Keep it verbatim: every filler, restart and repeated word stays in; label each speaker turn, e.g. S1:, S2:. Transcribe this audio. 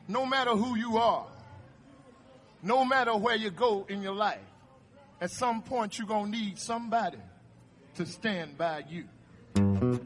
S1: no matter who you are, no matter where you go in your life, at some point you're going to need somebody to stand by you.